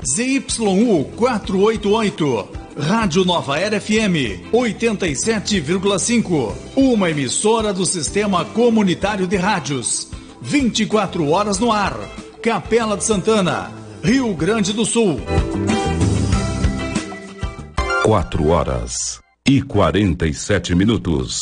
ZYU 488, Rádio Nova Era FM 87,5, uma emissora do Sistema Comunitário de Rádios, 24 horas no ar, Capela de Santana, Rio Grande do Sul. 4 horas e 47 minutos.